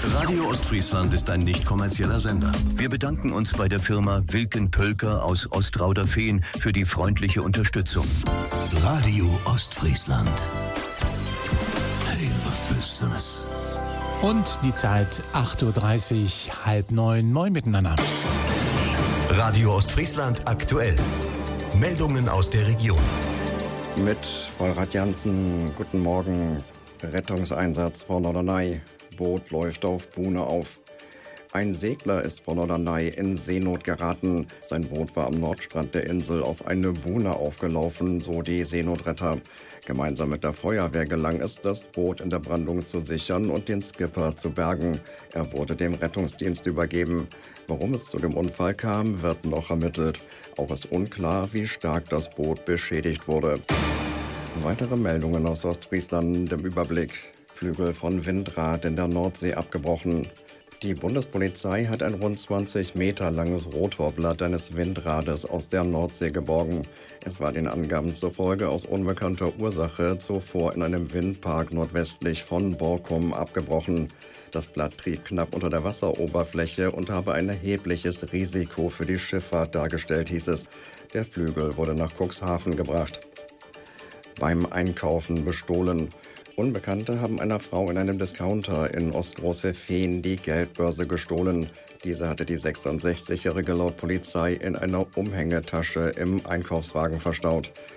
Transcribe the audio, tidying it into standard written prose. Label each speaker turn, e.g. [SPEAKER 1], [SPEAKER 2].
[SPEAKER 1] Radio Ostfriesland ist ein nicht kommerzieller Sender. Wir bedanken uns bei der Firma Wilken Pölker aus Ostrauderfehn für die freundliche Unterstützung. Radio Ostfriesland. Hey, was bist du das?
[SPEAKER 2] Und die Zeit 8.30 Uhr, 8:30, moin miteinander.
[SPEAKER 1] Radio Ostfriesland aktuell. Meldungen aus der Region.
[SPEAKER 3] Mit Vollrad Jansen, guten Morgen. Rettungseinsatz vor Norderney. Boot läuft auf Buhne auf. Ein Segler ist vor Norderney in Seenot geraten. Sein Boot war am Nordstrand der Insel auf eine Buhne aufgelaufen, so die Seenotretter. Gemeinsam mit der Feuerwehr gelang es, das Boot in der Brandung zu sichern und den Skipper zu bergen. Er wurde dem Rettungsdienst übergeben. Warum es zu dem Unfall kam, wird noch ermittelt. Auch ist unklar, wie stark das Boot beschädigt wurde. Weitere Meldungen aus Ostfriesland im Überblick. Flügel von Windrad in der Nordsee abgebrochen. Die Bundespolizei hat ein rund 20 Meter langes Rotorblatt eines Windrades aus der Nordsee geborgen. Es war den Angaben zufolge aus unbekannter Ursache zuvor in einem Windpark nordwestlich von Borkum abgebrochen. Das Blatt trieb knapp unter der Wasseroberfläche und habe ein erhebliches Risiko für die Schifffahrt dargestellt, hieß es. Der Flügel wurde nach Cuxhaven gebracht. Beim Einkaufen bestohlen. Unbekannte haben einer Frau in einem Discounter in Ostgroße-Fehn die Geldbörse gestohlen. Diese hatte die 66-Jährige laut Polizei in einer Umhängetasche im Einkaufswagen verstaut.